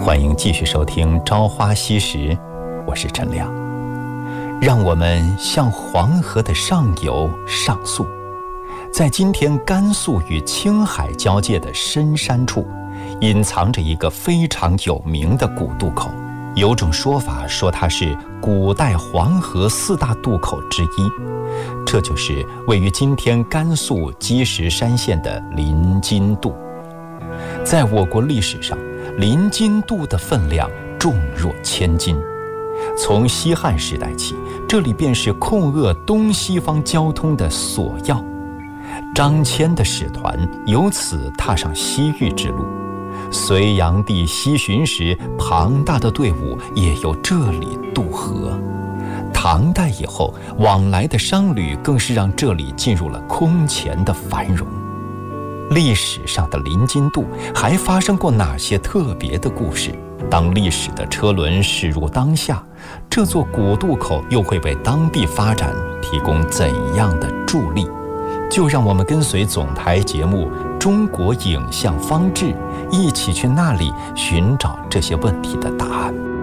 欢迎继续收听《朝花夕拾》，我是陈亮。让我们向黄河的上游上溯，在今天甘肃与青海交界的深山处，隐藏着一个非常有名的古渡口。有种说法说它是古代黄河4大渡口之一，这就是位于今天甘肃积石山县的临津渡。在我国历史上，临津渡的分量重若千斤。从西汉时代起，这里便是控扼东西方交通的索要。张骞的使团由此踏上西域之路。隋炀帝西巡时，庞大的队伍也由这里渡河。唐代以后，往来的商旅更是让这里进入了空前的繁荣。历史上的临津渡还发生过哪些特别的故事？当历史的车轮驶入当下，这座古渡口又会为当地发展提供怎样的助力？就让我们跟随总台节目《中国影像方志》，一起去那里寻找这些问题的答案。